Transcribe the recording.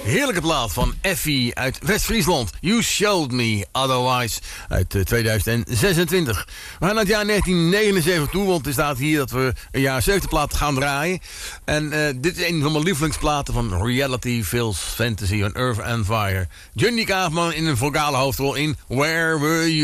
Heerlijke plaat van Effie uit West-Friesland. You Showed Me Otherwise uit 2026. We gaan naar het jaar 1979 toe, want er staat hier dat we een jaar 70 plaat gaan draaien. En dit is een van mijn lievelingsplaten van Reality Feels Fantasy on Earth and Fire. Johnny Kaufman in een vocale hoofdrol in Where Were You?